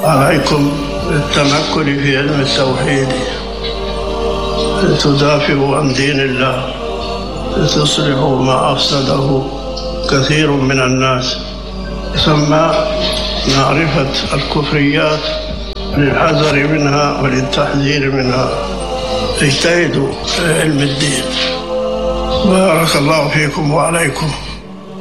عليكم بالتمكن في علم التوحيد لتدافعوا عن دين الله، لتصلحوا ما أفسده كثير من الناس. ثم معرفة الكفريات للحذر منها وللتحذير منها. اجتهدوا في علم الدين. بارك الله فيكم وعليكم.